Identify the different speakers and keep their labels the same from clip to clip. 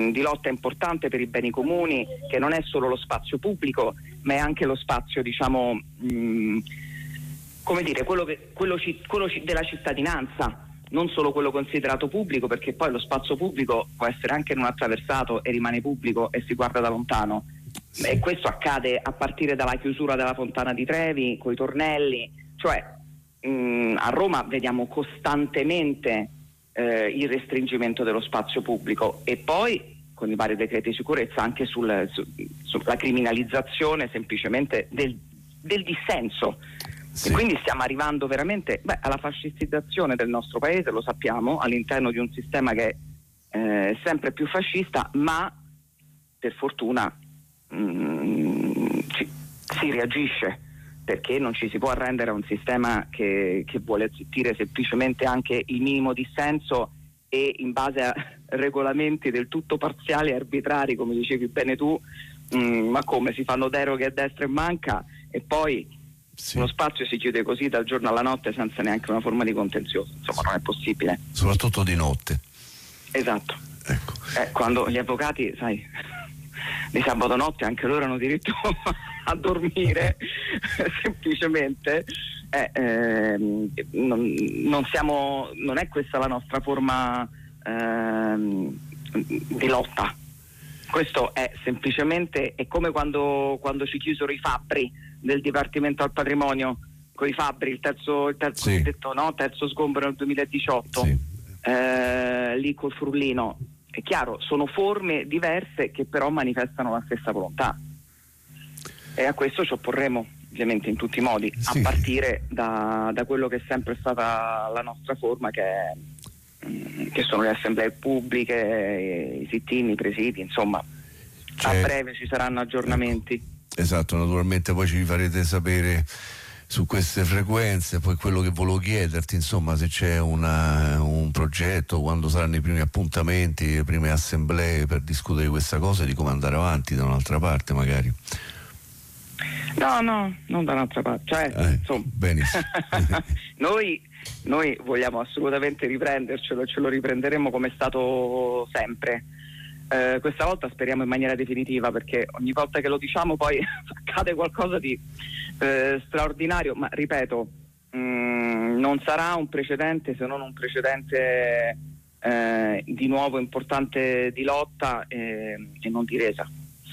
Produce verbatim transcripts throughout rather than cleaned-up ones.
Speaker 1: mh, di lotta importante per i beni comuni, che non è solo lo spazio pubblico, ma è anche lo spazio, diciamo, mh, come dire, quello, che, quello, ci, quello ci, della cittadinanza, non solo quello considerato pubblico, perché poi lo spazio pubblico può essere anche non attraversato e rimane pubblico e si guarda da lontano. Sì. E questo accade a partire dalla chiusura della Fontana di Trevi, coi tornelli, cioè mh, a Roma vediamo costantemente eh, il restringimento dello spazio pubblico, e poi con i vari decreti di sicurezza anche sul, su, sulla criminalizzazione semplicemente del, del dissenso. Sì. E quindi stiamo arrivando veramente beh, alla fascistizzazione del nostro paese, lo sappiamo, all'interno di un sistema che è eh, sempre più fascista, ma per fortuna mh, ci, si reagisce, perché non ci si può arrendere a un sistema che, che vuole zittire semplicemente anche il minimo dissenso, e in base a regolamenti del tutto parziali e arbitrari, come dicevi bene tu, mh, ma come si fanno deroghe a destra e manca, e poi sì. uno spazio si chiude così dal giorno alla notte senza neanche una forma di contenzioso, insomma non è possibile.
Speaker 2: Soprattutto di notte.
Speaker 1: Esatto.
Speaker 2: Ecco.
Speaker 1: Eh, quando gli avvocati, sai, di sabato notte anche loro hanno diritto a dormire, semplicemente eh, ehm, non, non siamo, non è questa la nostra forma ehm, di lotta. Questo è semplicemente, è come quando, quando ci chiusero i fabbri del Dipartimento al Patrimonio, con i fabbri, il terzo, il terzo,
Speaker 2: sì.
Speaker 1: detto, no? terzo sgombero nel duemiladiciotto,
Speaker 2: sì.
Speaker 1: eh, lì col Frullino. È chiaro, sono forme diverse che però manifestano la stessa volontà, e a questo ci opporremo ovviamente in tutti i modi, sì. a partire da, da quello che è sempre stata la nostra forma, che, è, che sono le assemblee pubbliche, i sit-in, i presidi, insomma. C'è... a breve ci saranno aggiornamenti.
Speaker 2: Ecco. Esatto, naturalmente poi ci farete sapere su queste frequenze. Poi quello che volevo chiederti, insomma, se c'è una, un progetto, quando saranno i primi appuntamenti, le prime assemblee per discutere di questa cosa e di come andare avanti da un'altra parte magari.
Speaker 1: No, no, non da un'altra parte, cioè,
Speaker 2: eh,
Speaker 1: insomma,
Speaker 2: benissimo.
Speaker 1: noi, noi vogliamo assolutamente riprendercelo, e ce lo riprenderemo come è stato sempre. Eh, questa volta speriamo in maniera definitiva, perché ogni volta che lo diciamo poi accade qualcosa di eh, straordinario, ma ripeto, mh, non sarà un precedente, se non un precedente eh, di nuovo importante di lotta e, e non di resa.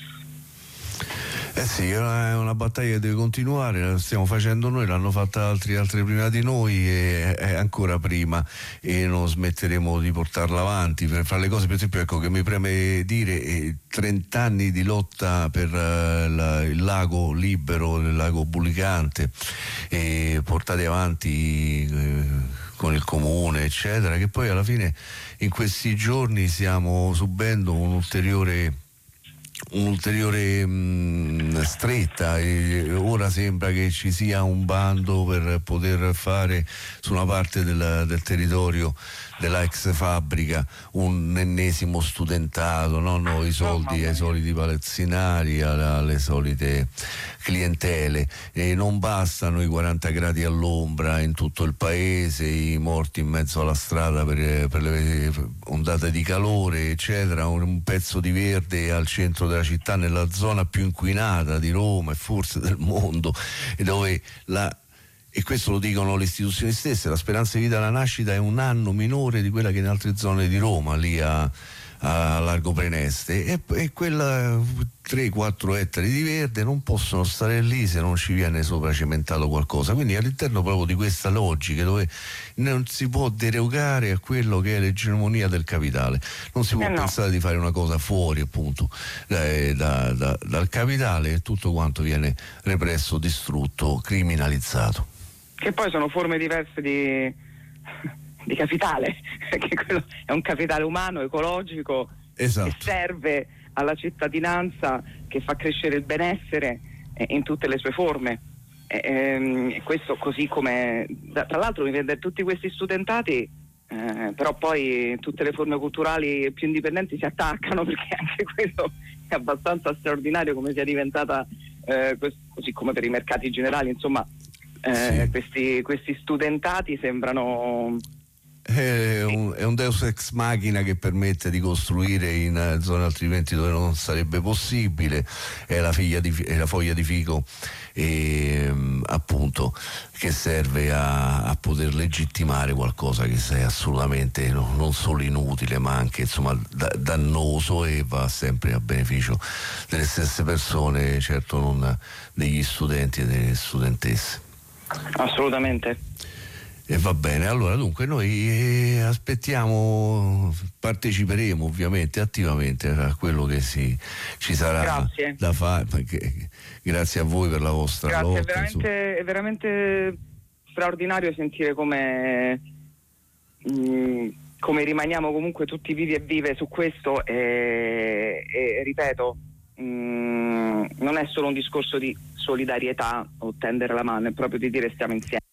Speaker 2: Eh sì, è una battaglia che deve continuare, la stiamo facendo noi, l'hanno fatta altri, altri prima di noi e, e ancora prima, e non smetteremo di portarla avanti. Per fare le cose, per esempio, ecco, che mi preme dire, eh, trenta anni di lotta per uh, la, il lago libero, il lago Bullicante, e portati avanti eh, con il comune, eccetera, che poi alla fine in questi giorni stiamo subendo un ulteriore un'ulteriore mh, stretta, e ora sembra che ci sia un bando per poter fare su una parte del, del territorio della ex fabbrica un ennesimo studentato, no? No, i soldi ai soliti palazzinari, alle solite clientele, e non bastano i quaranta gradi all'ombra in tutto il paese, i morti in mezzo alla strada per, per le ondate di calore, eccetera, un, un pezzo di verde al centro della città, nella zona più inquinata di Roma e forse del mondo, e dove la e questo lo dicono le istituzioni stesse, la speranza di vita alla nascita è un anno minore di quella che in altre zone di Roma, lì a, a Largo Preneste, e, e quella tre quattro ettari di verde non possono stare lì se non ci viene sopra cimentato qualcosa. Quindi all'interno proprio di questa logica, dove non si può derogare a quello che è l'egemonia del capitale, non si può eh no. pensare di fare una cosa fuori appunto da, da, da, dal capitale, e tutto quanto viene represso, distrutto, criminalizzato.
Speaker 1: Che poi sono forme diverse di, di capitale, che quello è un capitale umano, ecologico, esatto. che serve alla cittadinanza, che fa crescere il benessere eh, in tutte le sue forme. E, ehm, questo così come, tra l'altro mi vede tutti questi studentati, eh, però poi tutte le forme culturali più indipendenti si attaccano, perché anche quello è abbastanza straordinario come sia diventata, eh, così come per i mercati generali, insomma. Eh, sì. questi, questi studentati sembrano
Speaker 2: È un, è un deus ex machina che permette di costruire in zone altrimenti dove non sarebbe possibile, è la, figlia di, è la foglia di fico e, appunto, che serve a, a poter legittimare qualcosa che è assolutamente no, non solo inutile ma anche insomma da, dannoso, e va sempre a beneficio delle stesse persone, certo non degli studenti e delle studentesse.
Speaker 1: Assolutamente.
Speaker 2: E va bene, allora dunque noi eh, aspettiamo, parteciperemo ovviamente attivamente a quello che si, ci sarà
Speaker 1: grazie.
Speaker 2: da fare, perché grazie a voi per la vostra
Speaker 1: grazie,
Speaker 2: lotta.
Speaker 1: È veramente, è veramente straordinario sentire come, mh, come rimaniamo comunque tutti vivi e vive su questo e, e ripeto, mh, non è solo un discorso di solidarietà o tendere la mano, è proprio di dire stiamo insieme.